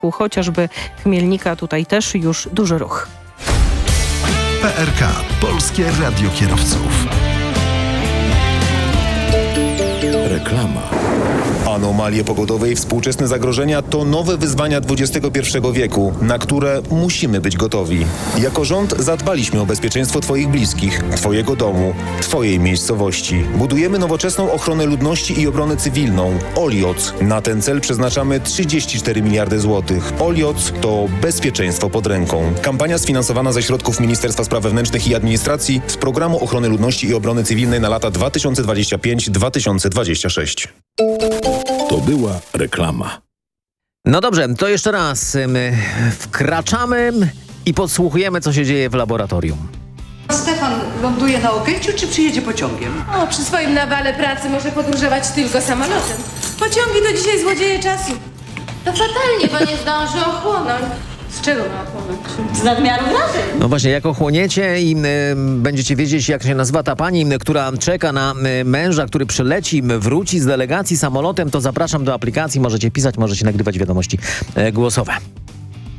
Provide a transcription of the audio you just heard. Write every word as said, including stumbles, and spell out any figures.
chociażby Chmielnika, tutaj też już duży ruch. P R K, Polskie Radio Kierowców. Reklama. Anomalie pogodowe i współczesne zagrożenia to nowe wyzwania dwudziestego pierwszego wieku, na które musimy być gotowi. Jako rząd zadbaliśmy o bezpieczeństwo Twoich bliskich, Twojego domu, Twojej miejscowości. Budujemy nowoczesną ochronę ludności i obronę cywilną. Olioc. Na ten cel przeznaczamy trzydzieści cztery miliardy złotych. Olioc to bezpieczeństwo pod ręką. Kampania sfinansowana ze środków Ministerstwa Spraw Wewnętrznych i Administracji z Programu Ochrony Ludności i Obrony Cywilnej na lata dwa tysiące dwudziesty piąty do dwa tysiące dwudziestego szóstego. To była reklama. No dobrze, to jeszcze raz. My wkraczamy i podsłuchujemy, co się dzieje w laboratorium. Stefan ląduje na Okęciu, czy przyjedzie pociągiem? O, przy swoim nawale pracy może podróżować tylko samolotem. Pociągi to dzisiaj złodzieje czasu. To fatalnie, bo nie zdąży ochłonąć. Z czego ma ochłonąć? Z nadmiaru wrażeń. No właśnie, jak ochłoniecie i y, będziecie wiedzieć, jak się nazywa ta pani, y, która czeka na y, męża, który przyleci, y, wróci z delegacji samolotem, to zapraszam do aplikacji. Możecie pisać, możecie nagrywać wiadomości y, głosowe.